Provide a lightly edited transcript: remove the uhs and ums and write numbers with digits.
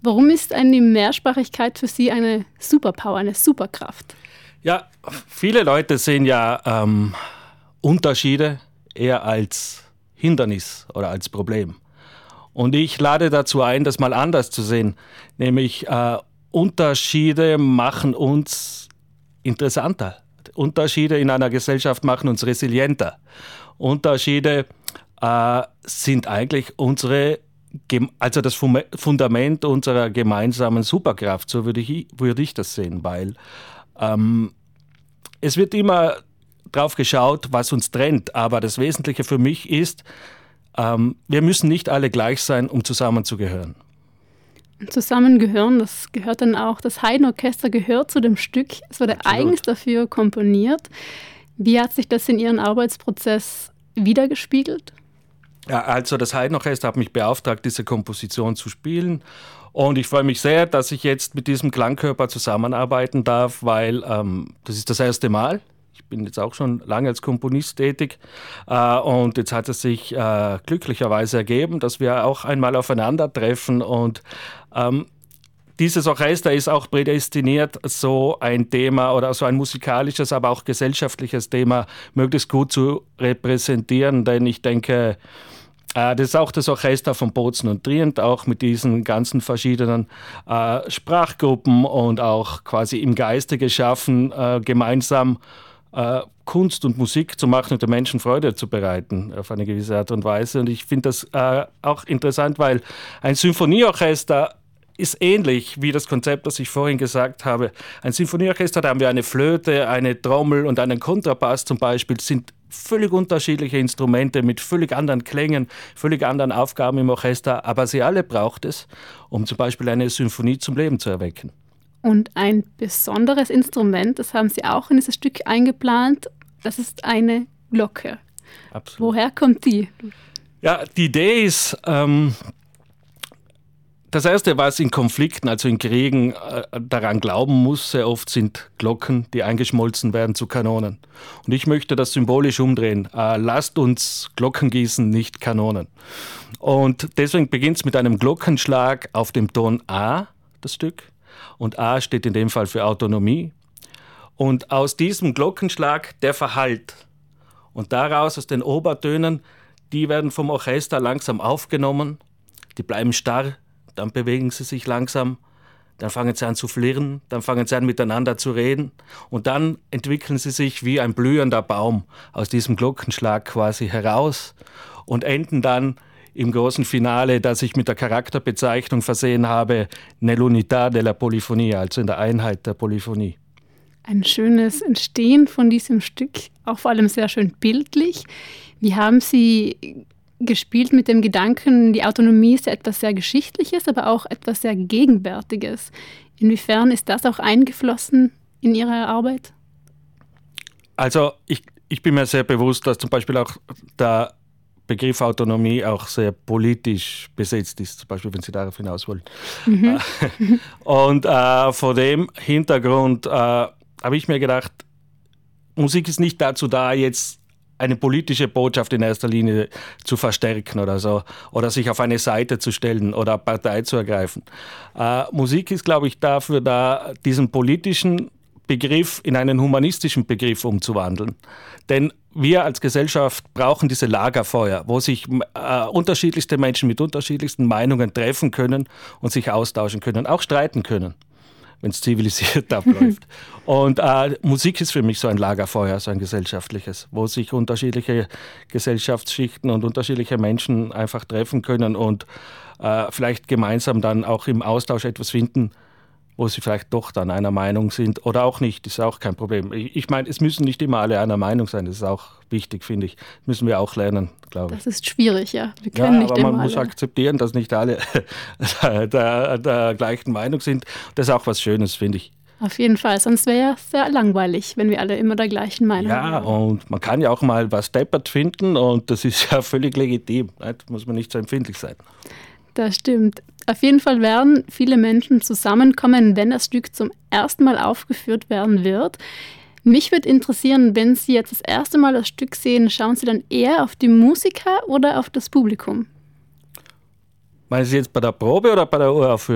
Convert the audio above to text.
Warum ist eine Mehrsprachigkeit für Sie eine Superpower, eine Superkraft? Ja, viele Leute sehen ja Unterschiede eher als Hindernis oder als Problem. Und ich lade dazu ein, das mal anders zu sehen. Nämlich Unterschiede machen uns interessanter. Unterschiede in einer Gesellschaft machen uns resilienter. Unterschiede sind eigentlich also das Fundament unserer gemeinsamen Superkraft. So würde ich das sehen, weil es wird immer drauf geschaut, was uns trennt. Aber das Wesentliche für mich ist, wir müssen nicht alle gleich sein, um zusammenzugehören. Zusammengehören, das gehört dann auch, das Haydn-Orchester gehört zu dem Stück. Es wurde eigens dafür komponiert. Wie hat sich das in Ihrem Arbeitsprozess widergespiegelt? Ja, also das Haydn-Orchester hat mich beauftragt, diese Komposition zu spielen. Und ich freue mich sehr, dass ich jetzt mit diesem Klangkörper zusammenarbeiten darf, weil das ist das erste Mal. Ich bin jetzt auch schon lange als Komponist tätig und jetzt hat es sich glücklicherweise ergeben, dass wir auch einmal aufeinandertreffen und dieses Orchester ist auch prädestiniert, so ein Thema oder so ein musikalisches, aber auch gesellschaftliches Thema möglichst gut zu repräsentieren, denn ich denke, das ist auch das Orchester von Bozen und Trient, auch mit diesen ganzen verschiedenen Sprachgruppen und auch quasi im Geiste geschaffen, gemeinsam Kunst und Musik zu machen und den Menschen Freude zu bereiten auf eine gewisse Art und Weise. Und ich finde das auch interessant, weil ein Symphonieorchester ist ähnlich wie das Konzept, das ich vorhin gesagt habe. Ein Symphonieorchester, da haben wir eine Flöte, eine Trommel und einen Kontrabass zum Beispiel, sind völlig unterschiedliche Instrumente mit völlig anderen Klängen, völlig anderen Aufgaben im Orchester, aber sie alle braucht es, um zum Beispiel eine Symphonie zum Leben zu erwecken. Und ein besonderes Instrument, das haben Sie auch in dieses Stück eingeplant, das ist eine Glocke. Absolut. Woher kommt die? Ja, die Idee ist, das Erste, was in Konflikten, also in Kriegen, daran glauben muss, sehr oft sind Glocken, die eingeschmolzen werden zu Kanonen. Und ich möchte das symbolisch umdrehen. Lasst uns Glocken gießen, nicht Kanonen. Und deswegen beginnt es mit einem Glockenschlag auf dem Ton A, das Stück. Und A steht in dem Fall für Autonomie. Und aus diesem Glockenschlag, der verhallt. Und daraus, aus den Obertönen, die werden vom Orchester langsam aufgenommen. Die bleiben starr, dann bewegen sie sich langsam. Dann fangen sie an zu flirren, dann fangen sie an miteinander zu reden. Und dann entwickeln sie sich wie ein blühender Baum aus diesem Glockenschlag quasi heraus und enden dann im großen Finale, das ich mit der Charakterbezeichnung versehen habe, nell'unità della polifonia, also in der Einheit der Polyphonie. Ein schönes Entstehen von diesem Stück, auch vor allem sehr schön bildlich. Wie haben Sie gespielt mit dem Gedanken, die Autonomie ist ja etwas sehr Geschichtliches, aber auch etwas sehr Gegenwärtiges. Inwiefern ist das auch eingeflossen in Ihre Arbeit? Also ich bin mir sehr bewusst, dass zum Beispiel auch der Begriff Autonomie auch sehr politisch besetzt ist, zum Beispiel, wenn Sie darauf hinaus wollen. Mhm. Und vor dem Hintergrund habe ich mir gedacht, Musik ist nicht dazu da, jetzt eine politische Botschaft in erster Linie zu verstärken oder so, oder sich auf eine Seite zu stellen oder Partei zu ergreifen. Musik ist, glaube ich, dafür da, diesen politischen Begriff in einen humanistischen Begriff umzuwandeln. Denn wir als Gesellschaft brauchen diese Lagerfeuer, wo sich unterschiedlichste Menschen mit unterschiedlichsten Meinungen treffen können und sich austauschen können, auch streiten können, wenn es zivilisiert abläuft. Und Musik ist für mich so ein Lagerfeuer, so ein gesellschaftliches, wo sich unterschiedliche Gesellschaftsschichten und unterschiedliche Menschen einfach treffen können und vielleicht gemeinsam dann auch im Austausch etwas finden, wo sie vielleicht doch dann einer Meinung sind oder auch nicht, ist auch kein Problem. Ich meine, es müssen nicht immer alle einer Meinung sein, das ist auch wichtig, finde ich. Müssen wir auch lernen, glaube ich. Das ist schwierig, ja. Wir können nicht aber immer man muss alle. akzeptieren, dass nicht alle der gleichen Meinung sind. Das ist auch was Schönes, finde ich. Auf jeden Fall, sonst wäre es sehr langweilig, wenn wir alle immer der gleichen Meinung wären. Ja, und man kann ja auch mal was deppert finden und das ist ja völlig legitim. Da muss man nicht so empfindlich sein. Das stimmt. Auf jeden Fall werden viele Menschen zusammenkommen, wenn das Stück zum ersten Mal aufgeführt werden wird. Mich würde interessieren, wenn Sie jetzt das erste Mal das Stück sehen, schauen Sie dann eher auf die Musiker oder auf das Publikum? Meinen Sie jetzt bei der Probe oder bei der Uraufführung?